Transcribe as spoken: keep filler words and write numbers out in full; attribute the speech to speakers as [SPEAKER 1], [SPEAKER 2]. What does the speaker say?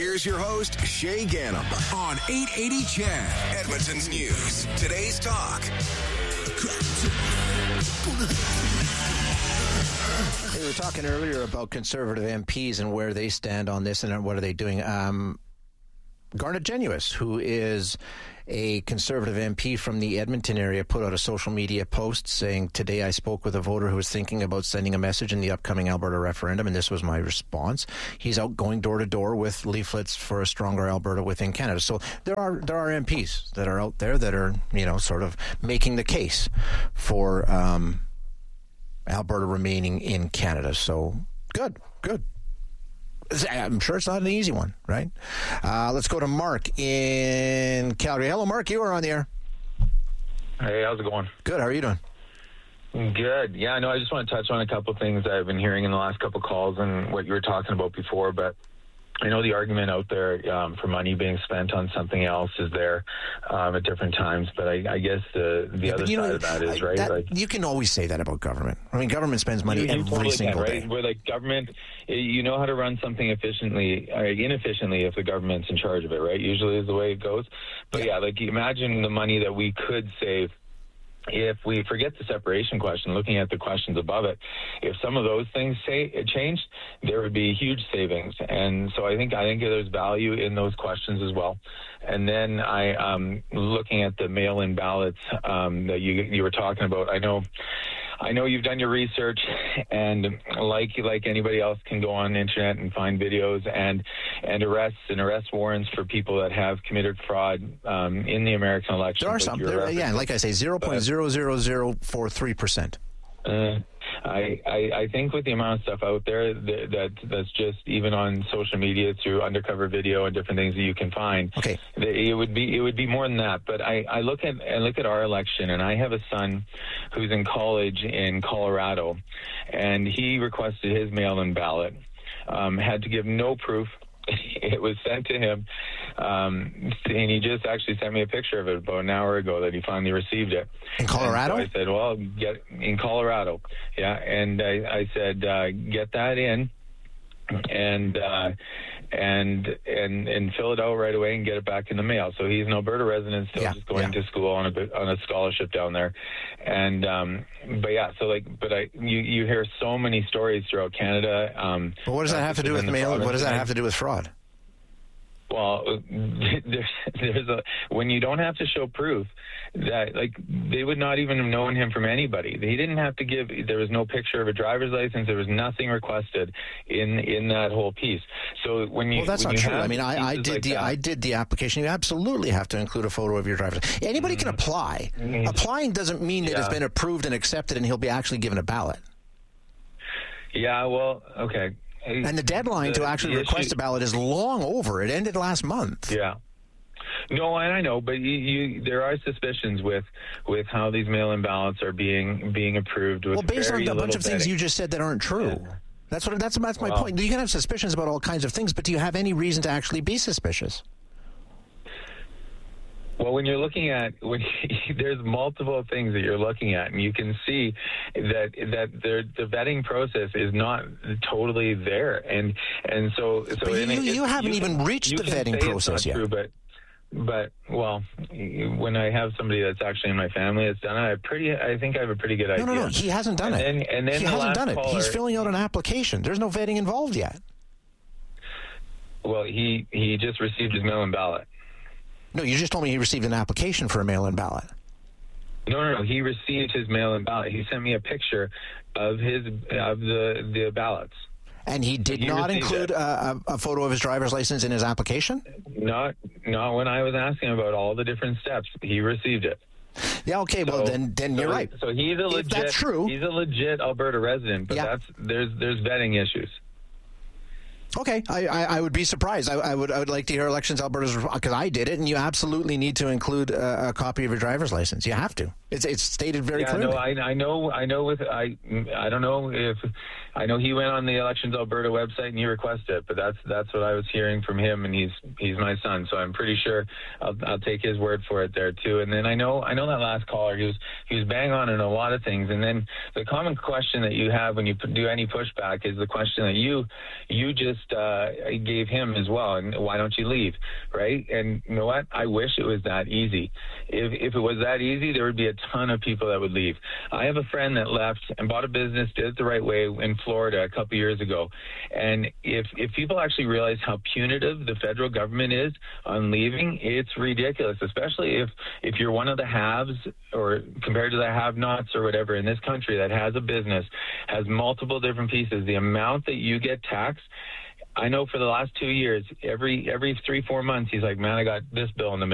[SPEAKER 1] Here's your host, Shay Ganem, on eight eighty C H E D, Edmonton's News. Today's Talk.
[SPEAKER 2] Hey, we were talking earlier about Conservative M Ps and where they stand on this and what are they doing. Um, Garnet Genuis, who is a Conservative M P from the Edmonton area, put out a social media post saying, "Today I spoke with a voter who was thinking about sending a message in the upcoming Alberta referendum, and this was my response." He's out going door to door with leaflets for a stronger Alberta within Canada. So there are there are M Ps that are out there that are, you know, sort of making the case for um, Alberta remaining in Canada. So good, good. I'm sure it's not an easy one, right? Uh, let's go to Mark in Calgary. Hello, Mark. You are on the air.
[SPEAKER 3] Hey, how's it going?
[SPEAKER 2] Good. How are you doing?
[SPEAKER 3] Good. Yeah, I know. I just want to touch on a couple of things I've been hearing in the last couple of calls and what you were talking about before, but I know the argument out there um, for money being spent on something else is there um, at different times, but I, I guess the the
[SPEAKER 2] yeah,
[SPEAKER 3] other side
[SPEAKER 2] know,
[SPEAKER 3] of that is, right?
[SPEAKER 2] That,
[SPEAKER 3] like,
[SPEAKER 2] you can always say that about government. I mean, government spends money
[SPEAKER 3] you, you
[SPEAKER 2] every
[SPEAKER 3] totally
[SPEAKER 2] single
[SPEAKER 3] can,
[SPEAKER 2] day.
[SPEAKER 3] Right? Where like government, you know how to run something efficiently, or inefficiently if the government's in charge of it, right? Usually is the way it goes. But yeah, yeah like imagine the money that we could save if we forget the separation question, looking at the questions above it. If some of those things say changed, there would be huge savings. And so I think I think there's value in those questions as well. And then I um looking at the mail-in ballots um, that you you were talking about. I know. I know you've done your research, and like like anybody else can go on the internet and find videos and and arrests and arrest warrants for people that have committed fraud um, in the American election.
[SPEAKER 2] There are some, there, yeah, like I say, zero point zero zero zero four three percent.
[SPEAKER 3] Uh, I, I I think with the amount of stuff out there that, that that's just even on social media through undercover video and different things that you can find.
[SPEAKER 2] Okay,
[SPEAKER 3] it would be it would be more than that. But I, I look at I look at our election, and I have a son who's in college in Colorado, and he requested his mail-in ballot. Um, had to give no proof. It was sent to him, um, and he just actually sent me a picture of it about an hour ago that he finally received it.
[SPEAKER 2] In Colorado?
[SPEAKER 3] So I said, well, get in Colorado. Yeah, and I, I said, uh, get that in and uh, and and and fill it out right away and get it back in the mail. So he's an Alberta resident, still
[SPEAKER 2] yeah,
[SPEAKER 3] just going
[SPEAKER 2] yeah.
[SPEAKER 3] to school on a on a scholarship down there. And um, but yeah, so like, but I you, you hear so many stories throughout Canada. Um,
[SPEAKER 2] but what does that have to do with mail? What does that have to do with fraud?
[SPEAKER 3] Well, there's, there's a when you don't have to show proof that, like, they would not even have known him from anybody. He didn't have to give. There was no picture of a driver's license. There was nothing requested in in that whole piece. So when you
[SPEAKER 2] well, that's
[SPEAKER 3] when
[SPEAKER 2] not
[SPEAKER 3] you
[SPEAKER 2] true. I mean, I, I did
[SPEAKER 3] like
[SPEAKER 2] the
[SPEAKER 3] that,
[SPEAKER 2] I did the application. You absolutely have to include a photo of your driver's license. Anybody mm-hmm. can apply. Mm-hmm. Applying doesn't mean that
[SPEAKER 3] yeah.
[SPEAKER 2] it's been approved and accepted, and he'll be actually given a ballot.
[SPEAKER 3] Yeah. Well. Okay.
[SPEAKER 2] And the deadline
[SPEAKER 3] the,
[SPEAKER 2] to actually request issue, a ballot is long over. It ended last month.
[SPEAKER 3] Yeah. No, and I know, but you, you, there are suspicions with with how these mail-in ballots are being being approved. With
[SPEAKER 2] well, based on a bunch of
[SPEAKER 3] betting.
[SPEAKER 2] things you just said that aren't true. Yeah. That's what. That's that's my well, point. You can have suspicions about all kinds of things, but do you have any reason to actually be suspicious?
[SPEAKER 3] Well, when you're looking at, when there's multiple things that you're looking at, and you can see that that the vetting process is not totally there, and and so so.
[SPEAKER 2] But you,
[SPEAKER 3] it,
[SPEAKER 2] you haven't
[SPEAKER 3] you
[SPEAKER 2] even
[SPEAKER 3] can,
[SPEAKER 2] reached the vetting process yet.
[SPEAKER 3] True, but but well, when I have somebody that's actually in my family that's done it, I pretty I think I have a pretty good idea.
[SPEAKER 2] No, no, no. He hasn't done
[SPEAKER 3] and
[SPEAKER 2] it.
[SPEAKER 3] Then, and then
[SPEAKER 2] he
[SPEAKER 3] the
[SPEAKER 2] hasn't done it.
[SPEAKER 3] Caller,
[SPEAKER 2] He's filling out an application. There's no vetting involved yet.
[SPEAKER 3] Well, he he just received his mail-in ballot.
[SPEAKER 2] No, you just told me he received an application for a mail-in ballot.
[SPEAKER 3] No, no, no. He received his mail-in ballot. He sent me a picture of his of the the ballots.
[SPEAKER 2] And he did
[SPEAKER 3] he
[SPEAKER 2] not include a, a photo of his driver's license in his application?
[SPEAKER 3] Not, not when I was asking about all the different steps. He received it.
[SPEAKER 2] Yeah. Okay. So, well, then, then
[SPEAKER 3] so,
[SPEAKER 2] you're right.
[SPEAKER 3] So he's a legit.
[SPEAKER 2] If that's true.
[SPEAKER 3] He's a legit Alberta resident, but
[SPEAKER 2] yeah.
[SPEAKER 3] that's there's there's vetting issues.
[SPEAKER 2] Okay, I, I, I would be surprised. I, I would I would like to hear Elections Alberta's, because I did it, and you absolutely need to include a, a copy of your driver's license. You have to. It's it's stated very
[SPEAKER 3] yeah,
[SPEAKER 2] clearly.
[SPEAKER 3] no, I, I know, I know. With I, I don't know if I know he went on the Elections Alberta website and he requested it, but that's that's what I was hearing from him, and he's he's my son, so I'm pretty sure I'll, I'll take his word for it there too. And then I know I know that last caller, he was he was bang on in a lot of things. And then the common question that you have when you do any pushback is the question that you you just uh, gave him as well, and why don't you leave, right? And you know what? I wish it was that easy. If if it was that easy, there would be a ton of people that would leave. I have a friend that left and bought a business, did it the right way in Florida a couple years ago. And if if people actually realize how punitive the federal government is on leaving, it's ridiculous, especially if, if you're one of the haves or compared to the have-nots or whatever in this country that has a business, has multiple different pieces. The amount that you get taxed, I know for the last two years, every every three, four months, he's like, man, I got this bill in the mail.